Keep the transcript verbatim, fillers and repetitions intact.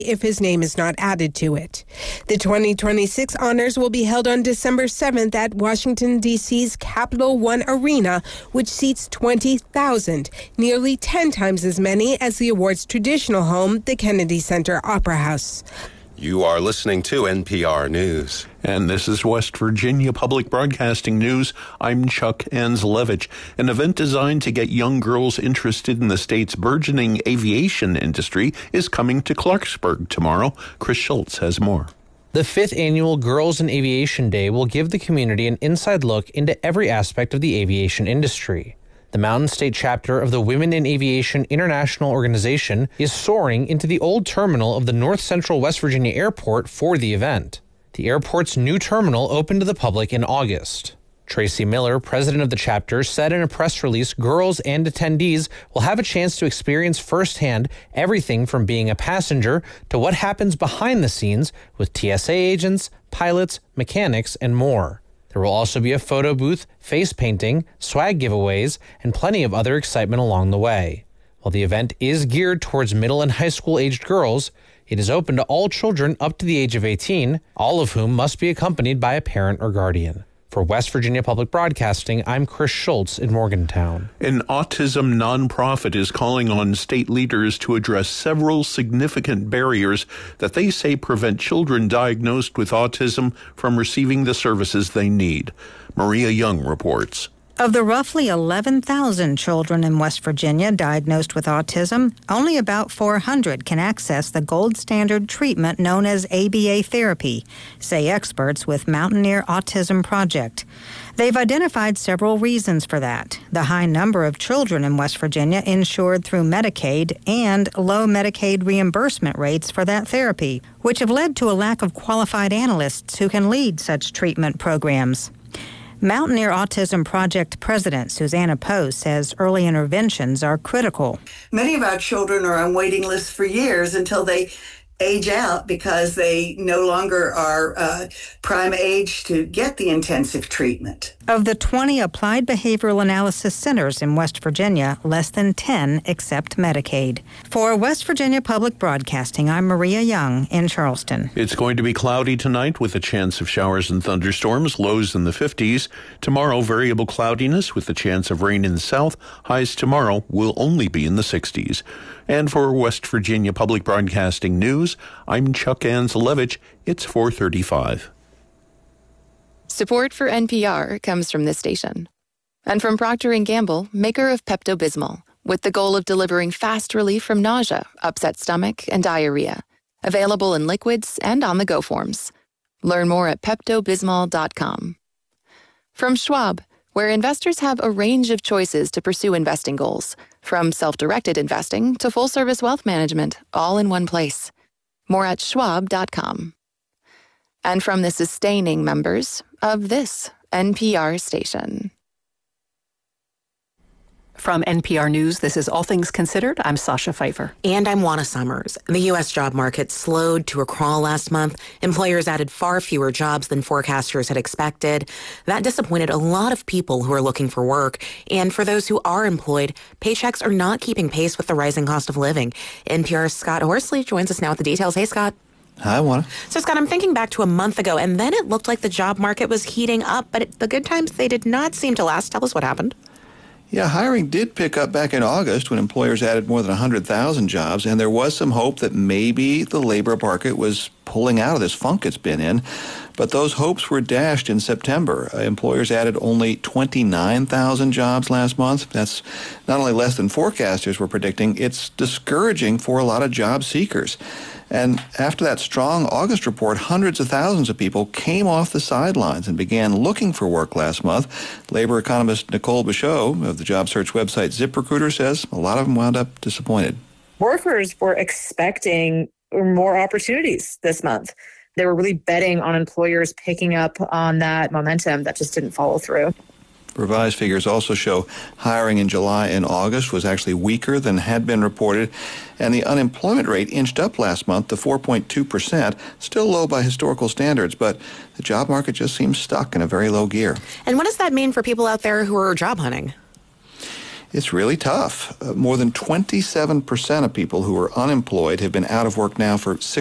if his name is not added to it. The twenty twenty-six honors will be held on December seventh at Washington, D C's Capital One Arena, which seats twenty thousand, nearly ten times as many as the award's traditional home, the Kennedy Center Opera House. You are listening to N P R News. And this is West Virginia Public Broadcasting News. I'm Chuck Anzalevich. An event designed to get young girls interested in the state's burgeoning aviation industry is coming to Clarksburg tomorrow. Chris Schultz has more. The fifth annual Girls in Aviation Day will give the community an inside look into every aspect of the aviation industry. The Mountain State chapter of the Women in Aviation International Organization is soaring into the old terminal of the North Central West Virginia Airport for the event. The airport's new terminal opened to the public in August. Tracy Miller, president of the chapter, said in a press release girls and attendees will have a chance to experience firsthand everything from being a passenger to what happens behind the scenes with T S A agents, pilots, mechanics, and more. There will also be a photo booth, face painting, swag giveaways, and plenty of other excitement along the way. While the event is geared towards middle and high school aged girls, it is open to all children up to the age of eighteen, all of whom must be accompanied by a parent or guardian. For West Virginia Public Broadcasting, I'm Chris Schultz in Morgantown. An autism nonprofit is calling on state leaders to address several significant barriers that they say prevent children diagnosed with autism from receiving the services they need. Maria Young reports. Of the roughly eleven thousand children in West Virginia diagnosed with autism, only about four hundred can access the gold standard treatment known as A B A therapy, say experts with Mountaineer Autism Project. They've identified several reasons for that: the high number of children in West Virginia insured through Medicaid and low Medicaid reimbursement rates for that therapy, which have led to a lack of qualified analysts who can lead such treatment programs. Mountaineer Autism Project President Susanna Poe says early interventions are critical. Many of our children are on waiting lists for years until they age out because they no longer are uh, prime age to get the intensive treatment. Of the twenty applied behavioral analysis centers in West Virginia, less than ten accept Medicaid. For West Virginia Public Broadcasting, I'm Maria Young in Charleston. It's going to be cloudy tonight with a chance of showers and thunderstorms, lows in the fifties. Tomorrow, variable cloudiness with a chance of rain in the south. Highs tomorrow will only be in the sixties. And for West Virginia Public Broadcasting News, I'm Chuck Anzalevich. It's four thirty-five. Support for N P R comes from this station. And from Procter and Gamble, maker of Pepto-Bismol, with the goal of delivering fast relief from nausea, upset stomach, and diarrhea. Available in liquids and on-the-go forms. Learn more at Pepto Bismol dot com. From Schwab, where investors have a range of choices to pursue investing goals, from self-directed investing to full-service wealth management, all in one place. More at Schwab dot com. And from the sustaining members of this N P R station. From N P R News, this is All Things Considered. I'm Sasha Pfeiffer. And I'm Juana Summers. The U S job market slowed to a crawl last month. Employers added far fewer jobs than forecasters had expected. That disappointed a lot of people who are looking for work. And for those who are employed, paychecks are not keeping pace with the rising cost of living. N P R's Scott Horsley joins us now with the details. Hey, Scott. Hi, Juana. So, Scott, I'm thinking back to a month ago, and then it looked like the job market was heating up, but it, the good times, they did not seem to last. Tell us what happened. Yeah, hiring did pick up back in August when employers added more than one hundred thousand jobs, and there was some hope that maybe the labor market was pulling out of this funk it's been in. But those hopes were dashed in September. Uh, employers added only twenty-nine thousand jobs last month. That's not only less than forecasters were predicting, it's discouraging for a lot of job seekers. And after that strong August report, hundreds of thousands of people came off the sidelines and began looking for work last month. Labor economist Nicole Bichot of the job search website ZipRecruiter says a lot of them wound up disappointed. Workers were expecting more opportunities this month. They were really betting on employers picking up on that momentum that just didn't follow through. Revised figures also show hiring in July and August was actually weaker than had been reported, and the unemployment rate inched up last month to four point two percent, still low by historical standards, but the job market just seems stuck in a very low gear. And what does that mean for people out there who are job hunting? it's really tough. Uh, more than twenty-seven percent of people who are unemployed have been out of work now for six